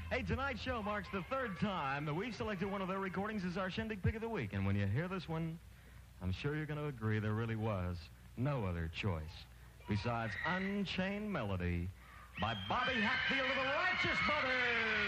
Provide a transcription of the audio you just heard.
Hey, tonight's show marks the third time that we've selected one of their recordings as our Shindig Pick of the Week. And when you hear this one, I'm sure you're going to agree there really was no other choice besides Unchained Melody by Bobby Hatfield of the Righteous Brothers.